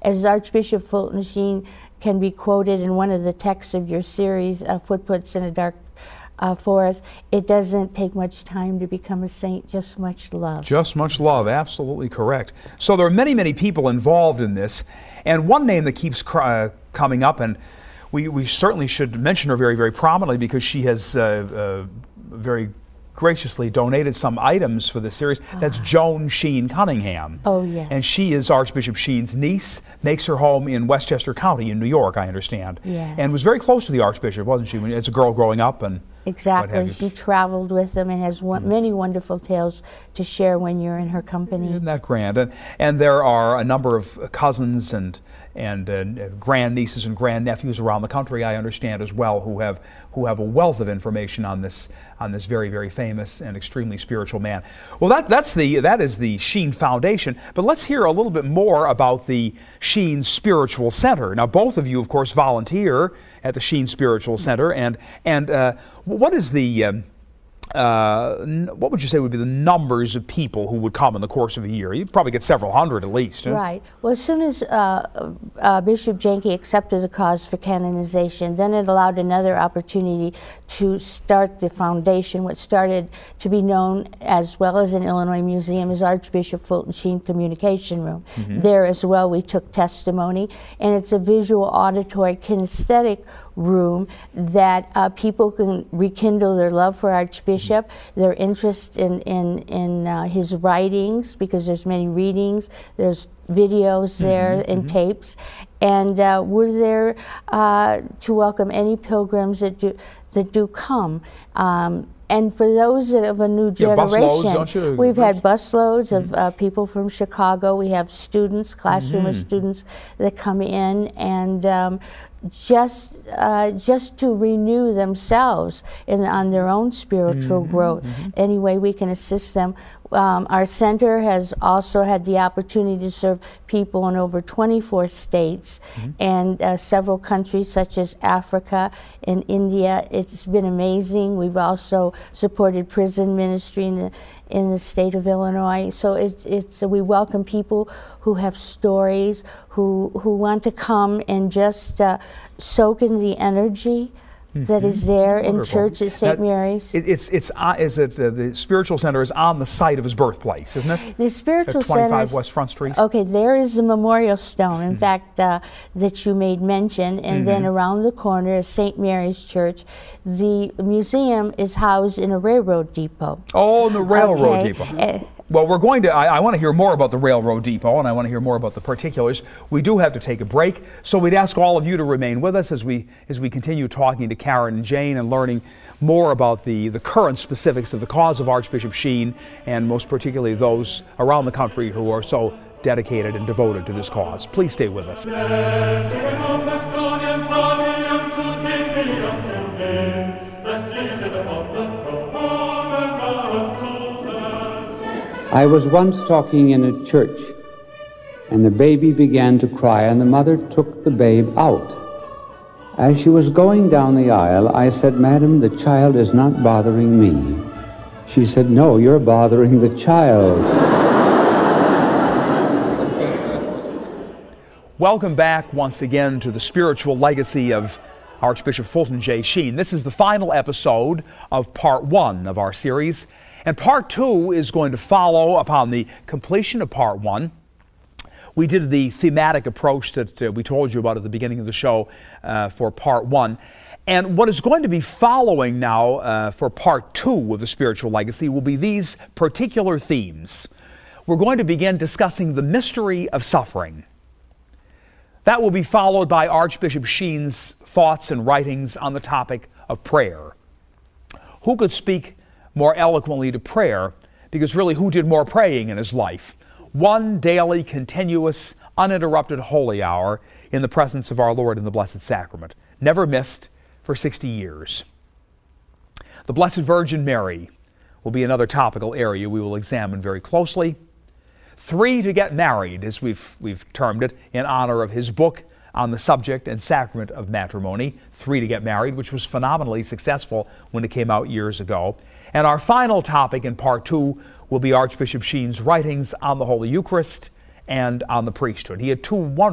as Archbishop Fulton Sheen can be quoted in one of the texts of your series, Footprints in a Dark Forest, it doesn't take much time to become a saint, just much love. Just much love, absolutely correct. So there are many, many people involved in this, and one name that keeps coming up, and we certainly should mention her very, very prominently because she has very graciously donated some items for this series. That's Joan Sheen Cunningham. Oh, yes. And she is Archbishop Sheen's niece, makes her home in Westchester County in New York, I understand. Yes. And was very close to the Archbishop, wasn't she, as a girl growing up? And exactly. She traveled with him and has many wonderful tales to share when you're in her company. Isn't that grand? And there are a number of cousins and grandnieces and grandnephews around the country, I understand as well, who have a wealth of information on this very, very famous and extremely spiritual man. Well, that is the Sheen Foundation. But let's hear a little bit more about the Sheen Spiritual Center. Now, both of you, of course, volunteer at the Sheen Spiritual Center, and what is the what would you say would be the numbers of people who would come in the course of a year? You'd probably get several hundred at least. Right. Well, as soon as Bishop Janke accepted the cause for canonization, then it allowed another opportunity to start the foundation, what started to be known as well as in Illinois Museum as Archbishop Fulton Sheen Communication Room. There as well we took testimony, and it's a visual, auditory, kinesthetic room that people can rekindle their love for Archbishop, their interest in his writings, because there's many readings, there's videos there and tapes, and we're there to welcome any pilgrims that do come. And for those that of a new generation, we've had busloads of people from Chicago. We have students, classroom of students that come in, and just to renew themselves on their own spiritual growth. Any way we can assist them. Our center has also had the opportunity to serve people in over 24 states and several countries such as Africa and India. It's been amazing. We've also supported prison ministry in the state of Illinois. So we welcome people who have stories, who want to come and just soak in the energy that is there in church at St. Mary's. The Spiritual Center is on the site of his birthplace, isn't it? The Spiritual Center, 25 West Front Street. Okay, there is a memorial stone, in fact, that you made mention, and then around the corner is St. Mary's Church. The museum is housed in a railroad depot. Oh, in the railroad depot. Well, we're going to, I want to hear more about the railroad depot, and I want to hear more about the particulars. We do have to take a break, so we'd ask all of you to remain with us as we continue talking to Karen and Jane and learning more about the current specifics of the cause of Archbishop Sheen, and most particularly those around the country who are so dedicated and devoted to this cause. Please stay with us. I was once talking in a church, and the baby began to cry, and the mother took the babe out. As she was going down the aisle, I said, "Madam, the child is not bothering me." She said, "No, you're bothering the child." Welcome back once again to the spiritual legacy of Archbishop Fulton J. Sheen. This is the final episode of Part 1 of our series. And Part 2 is going to follow upon the completion of Part 1. We did the thematic approach that we told you about at the beginning of the show for Part 1. And what is going to be following now for Part 2 of the spiritual legacy will be these particular themes. We're going to begin discussing the mystery of suffering. That will be followed by Archbishop Sheen's thoughts and writings on the topic of prayer. Who could speak more eloquently to prayer, because really who did more praying in his life? One daily, continuous, uninterrupted holy hour in the presence of our Lord in the Blessed Sacrament, never missed for 60 years. The Blessed Virgin Mary will be another topical area we will examine very closely. 3 to get married, as we've termed it, in honor of his book on the subject and sacrament of matrimony, 3 to get married, which was phenomenally successful when it came out years ago. And our final topic in Part 2 will be Archbishop Sheen's writings on the Holy Eucharist and on the priesthood. He had 2 wonderful